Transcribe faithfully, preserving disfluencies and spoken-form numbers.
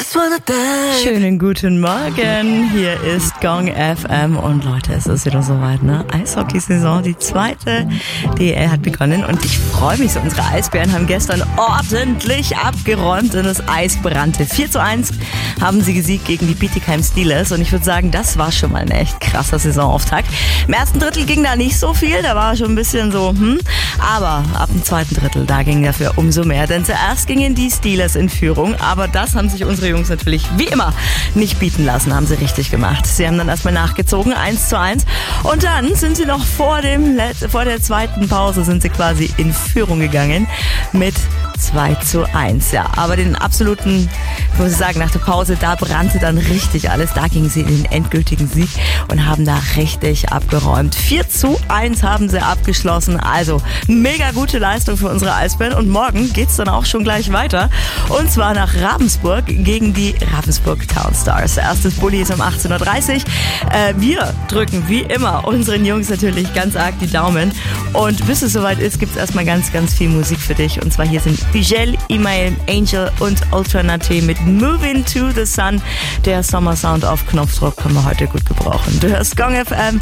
Schönen guten Morgen, hier ist Gong F M und Leute, es ist wieder soweit, ne? Eishockey-Saison, die zweite D L hat begonnen und ich freue mich so, unsere Eisbären haben gestern ordentlich abgeräumt und das Eis brannte. vier zu eins haben sie gesiegt gegen die Bietigheim Steelers und ich würde sagen, das war schon mal ein echt krasser Saisonauftakt. Im ersten Drittel ging da nicht so viel, da war schon ein bisschen so, hm, aber ab dem zweiten Drittel, da ging dafür umso mehr, denn zuerst gingen die Steelers in Führung, aber das haben sich unsere Jungs natürlich wie immer nicht bieten lassen, haben sie richtig gemacht. Sie haben dann erstmal nachgezogen, eins zu eins und dann sind sie noch vor dem vor der zweiten Pause sind sie quasi in Führung gegangen mit zwei zu eins. Ja, aber den absoluten, ich muss sagen, nach der Pause, da brannte dann richtig alles. Da gingen sie in den endgültigen Sieg und haben da richtig abgeräumt. vier zu eins haben sie abgeschlossen. Also mega gute Leistung für unsere Eisbären. Und morgen geht's dann auch schon gleich weiter. Und zwar nach Ravensburg gegen die Ravensburg Town Stars. Erstes Bulli ist um achtzehn Uhr dreißig. Äh, wir drücken wie immer unseren Jungs natürlich ganz arg die Daumen. Und bis es soweit ist, gibt's erstmal ganz, ganz viel Musik für dich. Und zwar hier sind Vigel, Email, Angel und Ultranate mit Moving to the Sun. Der Sommersound auf Knopfdruck können wir heute gut gebrauchen. Du hörst Gong F M